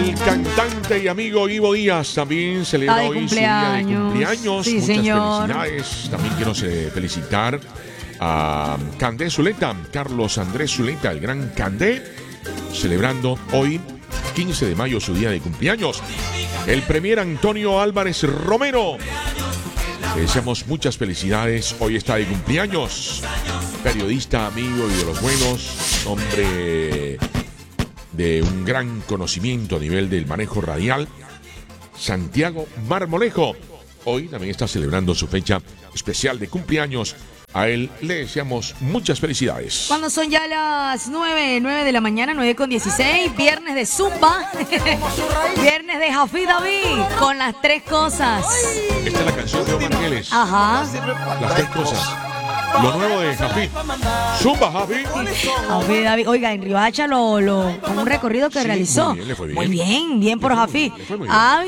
El cantante y amigo Ivo Díaz también celebra hoy su día de cumpleaños. Sí, muchas señor. felicidades. También quiero felicitar a Candé Zuleta, Carlos Andrés Zuleta, el gran Candé, celebrando hoy, 15 de mayo, su día de cumpleaños. El premier Antonio Álvarez Romero, le deseamos muchas felicidades. Hoy está de cumpleaños. Periodista, amigo y de los buenos, hombre de un gran conocimiento a nivel del manejo radial, Santiago Marmolejo. Hoy también está celebrando su fecha especial de cumpleaños. A él le deseamos muchas felicidades. Cuando son ya las 9 de la mañana, 9:16, viernes de Zumba, viernes de Jafí David, con las tres cosas. Esta es la canción de Omar Geles. Ajá. Las tres cosas. Lo nuevo de Jafí. Zumba, Jafí. Jafí David. Oiga, en Riohacha con un recorrido que Sí, realizó. muy bien, le fue bien. Muy bien, bien por Jafí. Le fue muy bien. Ah,